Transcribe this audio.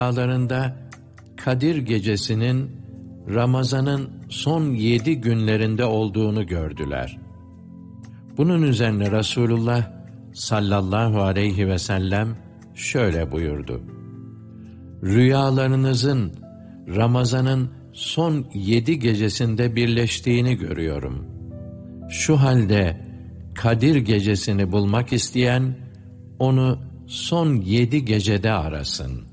rüyalarında Kadir gecesinin Ramazan'ın son 7 günlerinde olduğunu gördüler. Bunun üzerine Resulullah sallallahu aleyhi ve sellem şöyle buyurdu: Rüyalarınızın Ramazan'ın son 7 gecesinde birleştiğini görüyorum. Şu halde Kadir gecesini bulmak isteyen onu son 7 gecede arasın.